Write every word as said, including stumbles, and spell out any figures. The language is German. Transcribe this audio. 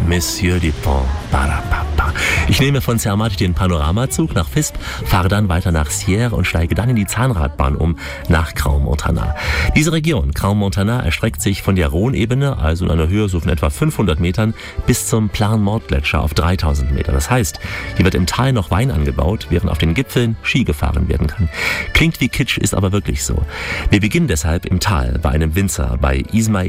Monsieur Dupont. Parapapa. Ich nehme von Zermatt den Panoramazug nach Visp, fahre dann weiter nach Sierre und steige dann in die Zahnradbahn um nach Crans-Montana. Diese Region, Crans-Montana, erstreckt sich von der Rhône-Ebene, also in einer Höhe so von etwa fünfhundert Metern, bis zum Plan-Mort-Gletscher auf dreitausend Meter. Das heißt, hier wird im Tal noch Wein angebaut, während auf den Gipfeln Ski gefahren werden kann. Klingt wie Kitsch, ist aber wirklich so. Wir beginnen deshalb im Tal bei einem Winzer, bei Ismail